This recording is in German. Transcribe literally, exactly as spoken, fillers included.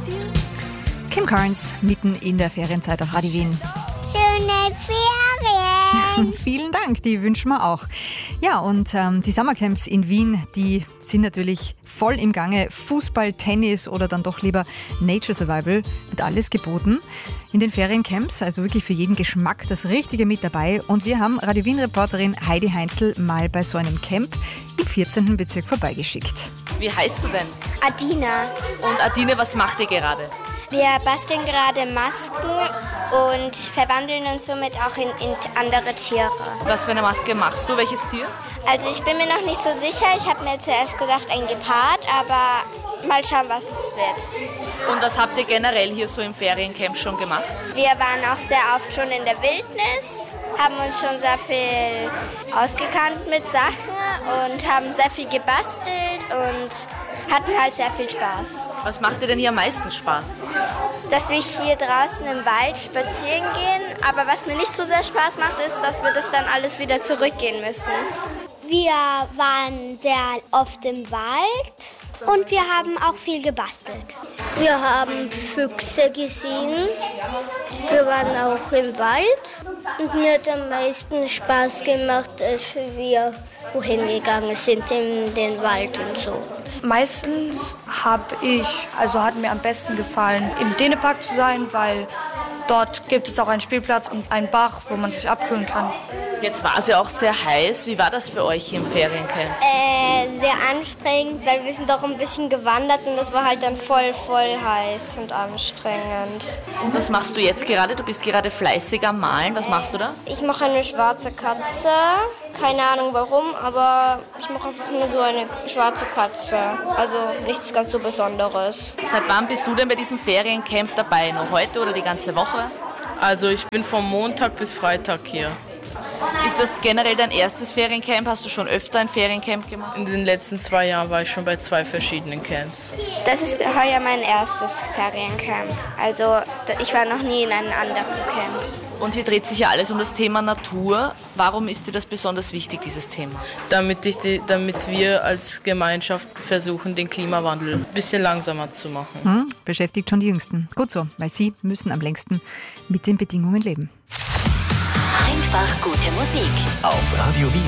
Kim Carnes, mitten in der Ferienzeit auf Radio Wien. Schöne Ferien! Vielen Dank, die wünschen wir auch. Ja, und ähm, die Summercamps in Wien, die sind natürlich voll im Gange. Fußball, Tennis oder dann doch lieber Nature Survival, wird alles geboten. In den Feriencamps, also wirklich für jeden Geschmack das Richtige mit dabei. Und wir haben Radio Wien-Reporterin Heidi Heinzel mal bei so einem Camp im vierzehnten Bezirk vorbeigeschickt. Wie heißt du denn? Adina. Und Adine, was macht ihr gerade? Wir basteln gerade Masken und verwandeln uns somit auch in, in andere Tiere. Was für eine Maske machst du? Welches Tier? Also ich bin mir noch nicht so sicher. Ich habe mir zuerst gedacht ein Gepard, aber mal schauen, was es wird. Und was habt ihr generell hier so im Feriencamp schon gemacht? Wir waren auch sehr oft schon in der Wildnis, haben uns schon sehr viel ausgekannt mit Sachen und haben sehr viel gebastelt und hatten halt sehr viel Spaß. Was macht dir denn hier am meisten Spaß? Dass wir hier draußen im Wald spazieren gehen, aber was mir nicht so sehr Spaß macht, ist, dass wir das dann alles wieder zurückgehen müssen. Wir waren sehr oft im Wald und wir haben auch viel gebastelt. Wir haben Füchse gesehen, wir waren auch im Wald und mir hat am meisten Spaß gemacht, als wir wohin gegangen sind in den Wald und so. Meistens habe ich, also hat mir am besten gefallen, im Dänepark zu sein, weil dort gibt es auch einen Spielplatz und einen Bach, wo man sich abkühlen kann. Jetzt war es ja auch sehr heiß. Wie war das für euch hier im Feriencamp? Äh, sehr anstrengend, weil wir sind doch ein bisschen gewandert und das war halt dann voll, voll heiß und anstrengend. Und was machst du jetzt gerade? Du bist gerade fleißig am Malen. Was machst du da? Ich mache eine schwarze Katze. Keine Ahnung warum, aber ich mache einfach nur so eine schwarze Katze. Also nichts ganz so Besonderes. Seit wann bist du denn bei diesem Feriencamp dabei? Noch heute oder die ganze Woche? Also ich bin vom Montag bis Freitag hier. Ist das generell dein erstes Feriencamp? Hast du schon öfter ein Feriencamp gemacht? In den letzten zwei Jahren war ich schon bei zwei verschiedenen Camps. Das ist heuer mein erstes Feriencamp. Also ich war noch nie in einem anderen Camp. Und hier dreht sich ja alles um das Thema Natur. Warum ist dir das besonders wichtig, dieses Thema? Damit, ich die, damit wir als Gemeinschaft versuchen, den Klimawandel ein bisschen langsamer zu machen. Hm, beschäftigt schon die Jüngsten. Gut so, weil sie müssen am längsten mit den Bedingungen leben. Einfach gute Musik. Auf Radio Wien.